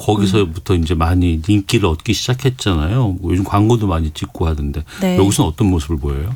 거기서부터 이제 많이 인기를 얻기 시작했잖아요. 요즘 광고도 많이 찍고 하던데 네. 여기서는 어떤 모습을 보여요?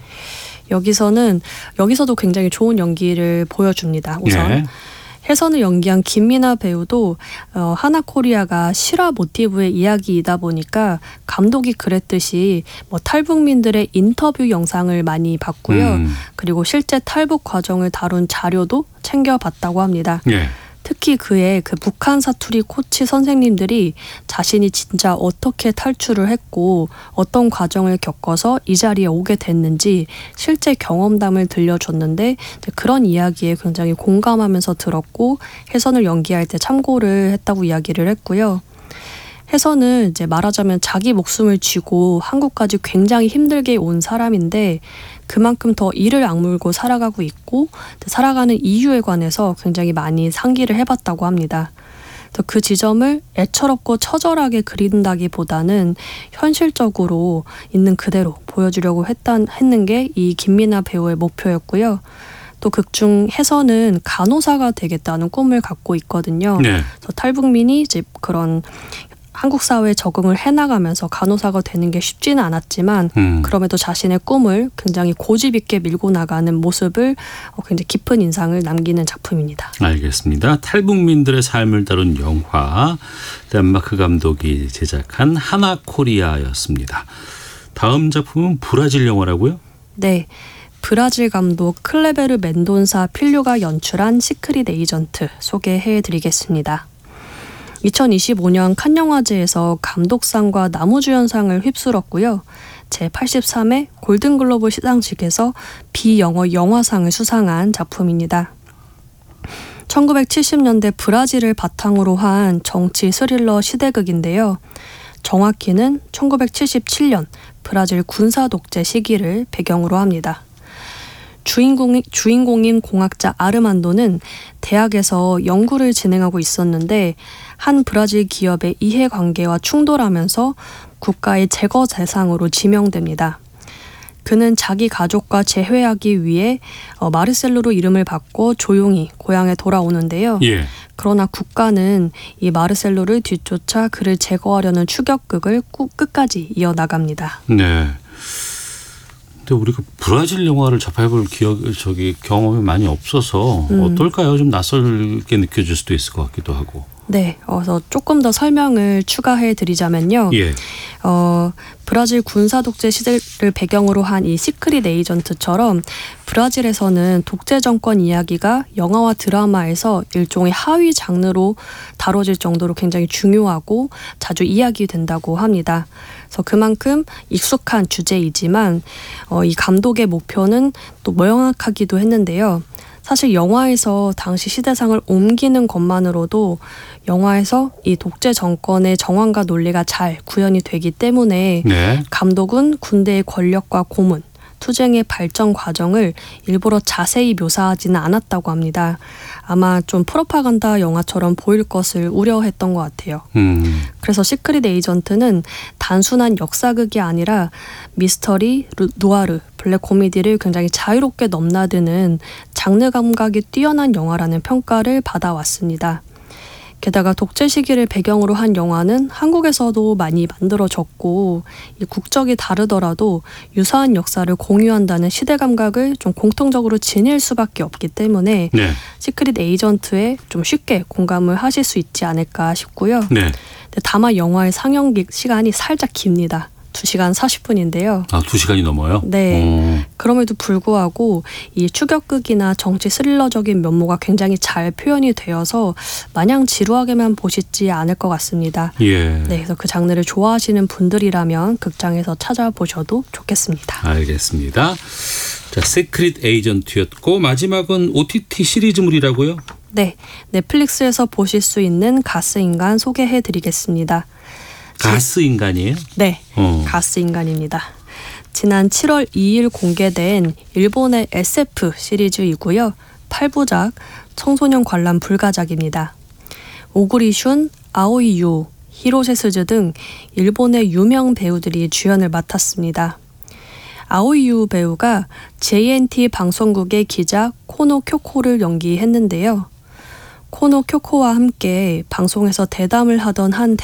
여기서도 굉장히 좋은 연기를 보여줍니다. 우선 네. 혜선을 연기한 김미나 배우도 하나코리아가 실화 모티브의 이야기이다 보니까 감독이 그랬듯이 뭐 탈북민들의 인터뷰 영상을 많이 봤고요. 그리고 실제 탈북 과정을 다룬 자료도 챙겨봤다고 합니다. 네. 특히 그의 그 북한 사투리 코치 선생님들이 자신이 진짜 어떻게 탈출을 했고 어떤 과정을 겪어서 이 자리에 오게 됐는지 실제 경험담을 들려줬는데 그런 이야기에 굉장히 공감하면서 들었고 혜선을 연기할 때 참고를 했다고 이야기를 했고요. 혜선은 이제 말하자면 자기 목숨을 쥐고 한국까지 굉장히 힘들게 온 사람인데 그만큼 더 이를 악물고 살아가고 있고 살아가는 이유에 관해서 굉장히 많이 상기를 해봤다고 합니다. 그 지점을 애처롭고 처절하게 그린다기보다는 현실적으로 있는 그대로 보여주려고 했는 게 이 김미나 배우의 목표였고요. 또 극중 혜선은 간호사가 되겠다는 꿈을 갖고 있거든요. 네. 그래서 탈북민이 이제 그런 한국 사회에 적응을 해나가면서 간호사가 되는 게 쉽지는 않았지만 그럼에도 자신의 꿈을 굉장히 고집 있게 밀고 나가는 모습을 굉장히 깊은 인상을 남기는 작품입니다. 알겠습니다. 탈북민들의 삶을 다룬 영화 덴마크 감독이 제작한 하나코리아였습니다. 다음 작품은 브라질 영화라고요? 네. 브라질 감독 클레베르 멘돈사 필류가 연출한 시크릿 에이전트 소개해드리겠습니다. 2025년 칸 영화제에서 감독상과 나무주연상을 휩쓸었고요. 제83회 골든글로브 시상식에서 비영어 영화상을 수상한 작품입니다. 1970년대 브라질을 바탕으로 한 정치 스릴러 시대극인데요. 정확히는 1977년 브라질 군사 독재 시기를 배경으로 합니다. 주인공인 공학자 아르만도는 대학에서 연구를 진행하고 있었는데 한 브라질 기업의 이해관계와 충돌하면서 국가의 제거 대상으로 지명됩니다. 그는 자기 가족과 재회하기 위해 마르셀로로 이름을 바꿔 조용히 고향에 돌아오는데요. 예. 그러나 국가는 이 마르셀로를 뒤쫓아 그를 제거하려는 추격극을 끝까지 이어나갑니다. 네. 근데 우리가 브라질 영화를 접해볼 경험이 많이 없어서 어떨까요? 좀 낯설게 느껴질 수도 있을 것 같기도 하고. 네, 그래서 조금 더 설명을 추가해 드리자면요. 예. 브라질 군사 독재 시대를 배경으로 한 이 시크릿 에이전트처럼 브라질에서는 독재 정권 이야기가 영화와 드라마에서 일종의 하위 장르로 다뤄질 정도로 굉장히 중요하고 자주 이야기된다고 합니다. 그래서 그만큼 익숙한 주제이지만 이 감독의 목표는 또 명확하기도 했는데요. 사실 영화에서 당시 시대상을 옮기는 것만으로도 영화에서 이 독재 정권의 정황과 논리가 잘 구현이 되기 때문에 네. 감독은 군대의 권력과 고문, 투쟁의 발전 과정을 일부러 자세히 묘사하지는 않았다고 합니다. 아마 좀 프로파간다 영화처럼 보일 것을 우려했던 것 같아요. 그래서 시크릿 에이전트는 단순한 역사극이 아니라 미스터리, 누아르, 블랙 코미디를 굉장히 자유롭게 넘나드는 장르 감각이 뛰어난 영화라는 평가를 받아왔습니다. 게다가 독재 시기를 배경으로 한 영화는 한국에서도 많이 만들어졌고 이 국적이 다르더라도 유사한 역사를 공유한다는 시대 감각을 좀 공통적으로 지닐 수밖에 없기 때문에 네. 시크릿 에이전트에 좀 쉽게 공감을 하실 수 있지 않을까 싶고요. 네. 다만 영화의 상영 시간이 살짝 깁니다. 2시간 40분인데요. 아, 2시간이 넘어요? 네. 그럼에도 불구하고 이 추격극이나 정치 스릴러적인 면모가 굉장히 잘 표현이 되어서 마냥 지루하게만 보시지 않을 것 같습니다. 예. 네, 그래서 그 장르를 좋아하시는 분들이라면 극장에서 찾아보셔도 좋겠습니다. 알겠습니다. 자, 시크릿 에이전트였고 마지막은 OTT 시리즈물이라고요? 네, 넷플릭스에서 보실 수 있는 가스인간 소개해드리겠습니다. 가스인간이에요? 네, 가스인간입니다. 지난 7월 2일 공개된 일본의 SF 시리즈이고요. 8부작 청소년 관람 불가작입니다. 오구리슌, 아오이유, 히로세 스즈 등 일본의 유명 배우들이 주연을 맡았습니다. 아오이유 배우가 JNT 방송국의 기자 코노 쿄코를 연기했는데요. 코노 쿄코와 함께 방송에서 대담을 하던 한